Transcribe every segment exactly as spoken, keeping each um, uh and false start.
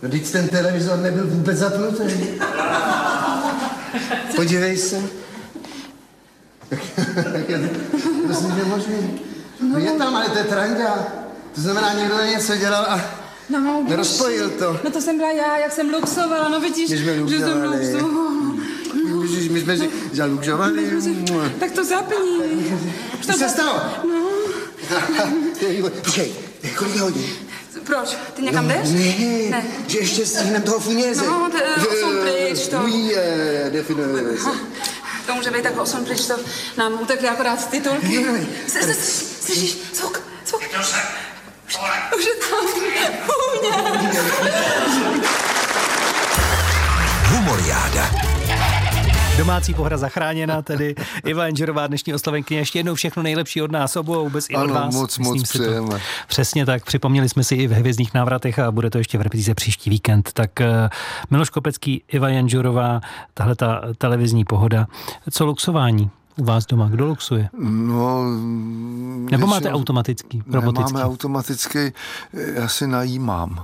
No vždyť ten televizor nebyl vůbec zapnutý. Podívej se. Jak je to, prosím, že možný. No je tam, ale to je tranda. To znamená, někdo na něco dělal a no, nerozpojil to. No to jsem byla já, jak jsem luxovala, no vidíš, že jsem luxovala. Ježiš, my jsme si zaluxovali. Tak to zapni. Co se stalo? No. Počkej, kolik hodin? Proč? Ty někam jdeš? Ne, ne, že ještě stihneme toho funěze. No, to je osm pryč, to. Oui, definuje se. To může být tak osm pryč, to nám utekly akorát titulky. Slyšíš, zvuk, zvuk. Už je tam. Hůně. Humoriáda. Domácí pohra zachráněna, tedy Iva Janžerová, dnešní oslavenkyně. Ještě jednou všechno nejlepší od nás obou, vůbec i od ano, vás. moc, Myslím moc si to. přejeme. Přesně tak, připomněli jsme si i v Hvězdných návratech a bude to ještě v repetice příští víkend. Tak uh, Miloš Kopecký, Iva Janžerová, tahle ta televizní pohoda. Co luxování u vás doma? Kdo luxuje? No... Nebo máte automatický, robotický? Nemáme automatický, já si najímám.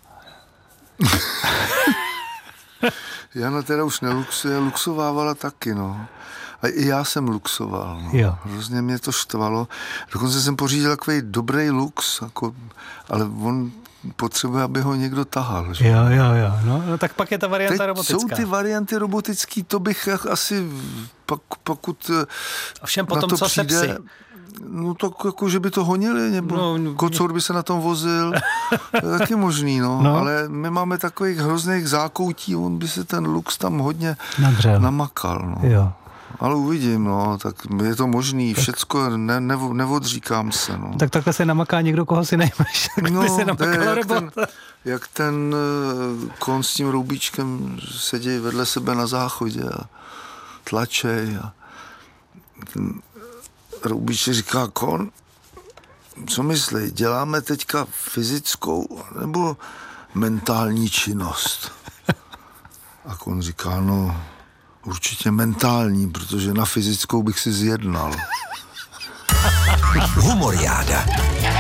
Jana teda už neluxuje, luxovávala taky, no. A i já jsem luxoval, no. Jo. Hrozně mě to štvalo. Dokonce jsem pořídil takový dobrý lux, jako, ale on potřebuje, aby ho někdo tahal. Že? Jo, jo, jo. No, no tak pak je ta varianta Teď robotická. jsou ty varianty robotický, to bych asi, pak, pokud Ovšem na potom to co přijde, se psy? No tak jako, že by to honili, nebo no, no, kocour by se na tom vozil, to je taky možný, no. no. Ale my máme takových hrozných zákoutí, on by se ten lux tam hodně Nadřel. namakal, no. Jo. Ale uvidím, no, tak je to možný, všecko, ne, ne, neodříkám se, no. Tak takhle se namaká někdo, koho si nejmeš, tak no, by se namakal jak robot. ten, jak ten uh, kon s tím roubíčkem sedí vedle sebe na záchodě a tlačej a ten roubíček říká, kon, co myslí, děláme teďka fyzickou nebo mentální činnost? A kon říká, no, určitě mentální, protože na fyzickou bych si zjednal. Humoriáda.